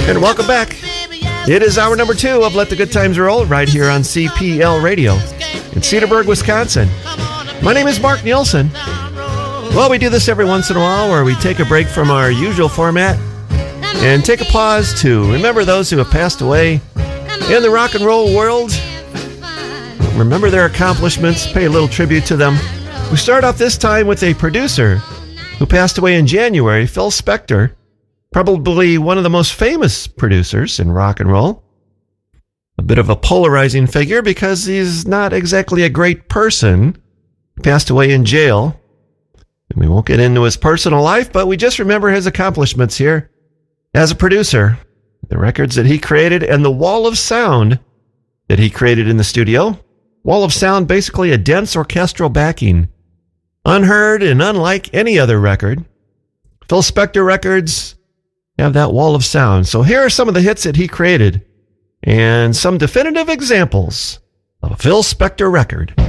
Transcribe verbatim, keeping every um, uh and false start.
And welcome back. It is hour number two of Let the Good Times Roll right here on C P L Radio in Cedarburg, Wisconsin. My name is Mark Nielsen. Well, we do this every once in a while where we take a break from our usual format and take a pause to remember those who have passed away in the rock and roll world. Remember their accomplishments, pay a little tribute to them. We start off this time with a producer who passed away in January, Phil Spector. Probably one of the most famous producers in rock and roll. A bit of a polarizing figure because he's not exactly a great person. He passed away in jail. And we won't get into his personal life, but we just remember his accomplishments here as a producer. The records that he created and the wall of sound that he created in the studio. Wall of sound, basically a dense orchestral backing. Unheard and unlike any other record. Phil Spector records have that wall of sound. So here are some of the hits that he created and some definitive examples of a Phil Spector record.